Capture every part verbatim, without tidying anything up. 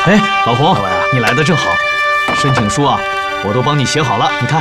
哎，老洪，你来的正好，申请书啊，我都帮你写好了，你看。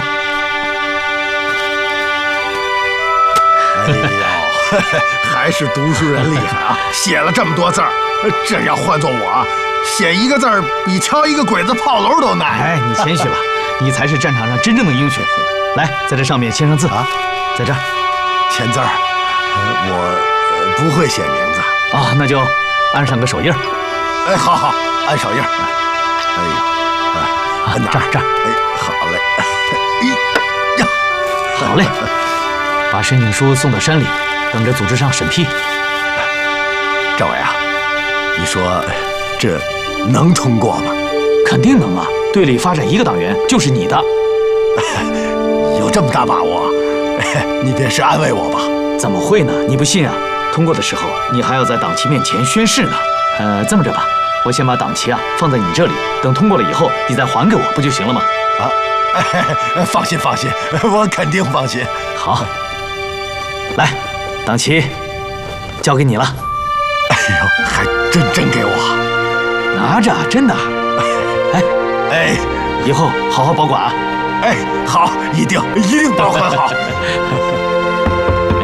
哎呦，还是读书人厉害啊！写了这么多字儿，这要换做我，写一个字儿比敲一个鬼子炮楼都难。 哎，你谦虚了，你才是战场上真正的英雄。来，在这上面签上字啊，在这儿签字儿，我不会写名字啊，那就按上个手印。 哎，好好，按手印。哎呦， 啊，这儿这儿。 哎，好嘞。哎呀， 好嘞。把申请书送到山里，等着组织上审批。 政委啊，你说这能通过吗？ 肯定能啊！队里发展一个党员就是你的。 有这么大把握？你便是安慰我吧。 怎么会呢？你不信啊？通过的时候，你还要在党旗面前宣誓呢。呃，这么着吧，我先把党旗啊放在你这里，等通过了以后，你再还给我，不就行了吗？ 啊，哎，放心放心，我肯定放心。 好，来，党旗交给你了。 哎呦，还真真给我， 拿着，真的。哎哎， 以后好好保管啊。 哎，好，一定一定保管好。 哎，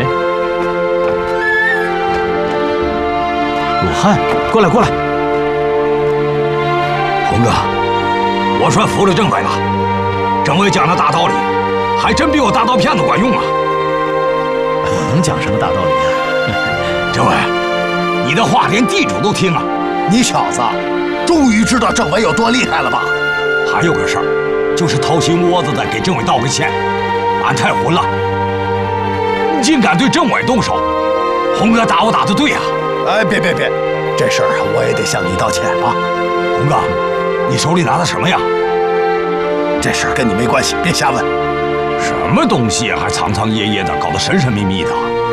鲁汉，过来过来。 洪哥，我算服了政委了。政委讲的大道理，还真比我大刀片子管用啊！ 我能讲什么大道理啊？ 政委，你的话连地主都听了。 你小子，终于知道政委有多厉害了吧？ 还有个事儿，就是掏心窝子的给政委道个歉，俺太混了，竟敢对政委动手。洪哥打我打得对啊！ 哎，别别别，这事儿啊，我也得向你道歉啊。 洪哥，你手里拿的什么呀？ 这事儿跟你没关系，别瞎问。 什么东西啊，还藏藏掖掖的，搞得神神秘秘的。